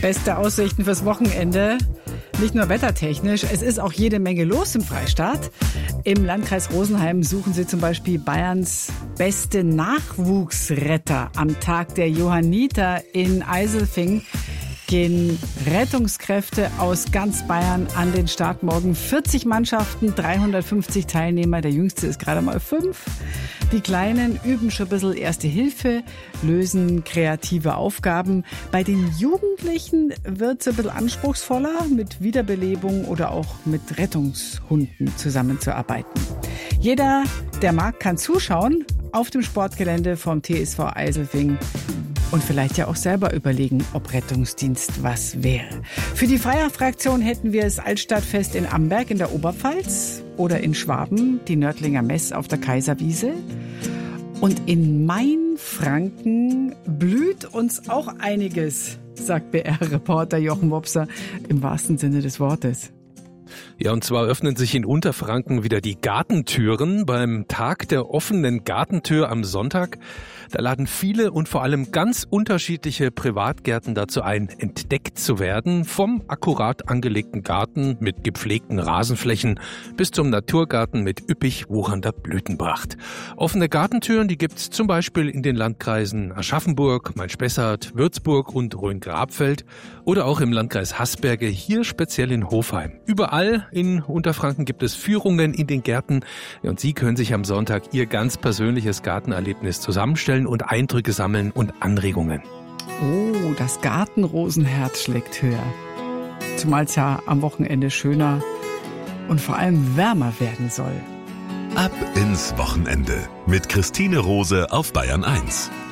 Beste Aussichten fürs Wochenende. Nicht nur wettertechnisch, es ist auch jede Menge los im Freistaat. Im Landkreis Rosenheim suchen sie zum Beispiel Bayerns beste Nachwuchsretter. Am Tag der Johanniter in Eiselfing gehen Rettungskräfte aus ganz Bayern an den Start morgen. 40 Mannschaften, 350 Teilnehmer. Der jüngste ist gerade mal 5. Die Kleinen üben schon ein bisschen Erste Hilfe, lösen kreative Aufgaben. Bei den Jugendlichen wird es ein bisschen anspruchsvoller, mit Wiederbelebung oder auch mit Rettungshunden zusammenzuarbeiten. Jeder, der mag, kann zuschauen auf dem Sportgelände vom TSV Eiselfing. Und vielleicht ja auch selber überlegen, ob Rettungsdienst was wäre. Für die Feierfraktion hätten wir das Altstadtfest in Amberg in der Oberpfalz oder in Schwaben, die Nördlinger Mess auf der Kaiserwiese. Und in Mainfranken blüht uns auch einiges, sagt BR-Reporter Jochen Wopser im wahrsten Sinne des Wortes. Ja, und zwar öffnen sich in Unterfranken wieder die Gartentüren beim Tag der offenen Gartentür am Sonntag. Da laden viele und vor allem ganz unterschiedliche Privatgärten dazu ein, entdeckt zu werden. Vom akkurat angelegten Garten mit gepflegten Rasenflächen bis zum Naturgarten mit üppig wuchernder Blütenpracht. Offene Gartentüren, die gibt's zum Beispiel in den Landkreisen Aschaffenburg, Main-Spessart, Würzburg und Rhön-Grabfeld oder auch im Landkreis Haßberge, hier speziell in Hofheim. Überall in Unterfranken gibt es Führungen in den Gärten und Sie können sich am Sonntag Ihr ganz persönliches Gartenerlebnis zusammenstellen und Eindrücke sammeln und Anregungen. Oh, das Gartenrosenherz schlägt höher. Zumal es ja am Wochenende schöner und vor allem wärmer werden soll. Ab ins Wochenende mit Christine Rose auf Bayern 1.